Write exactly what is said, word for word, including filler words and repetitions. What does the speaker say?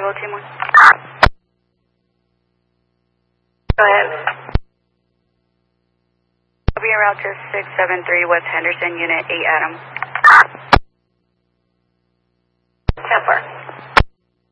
Bravo, Team one. Go ahead. I'll be en route to six seven three West Henderson, Unit eight Adam.